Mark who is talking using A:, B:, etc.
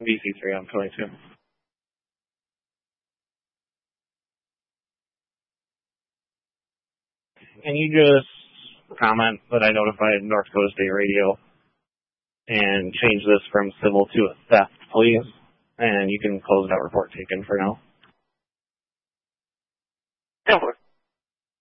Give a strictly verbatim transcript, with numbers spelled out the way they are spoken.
A: B C three on twenty-two. Can you just comment that I notified North Dakota State Radio and change this from civil to a theft, please? And you can close that report taken for now.
B: Yeah,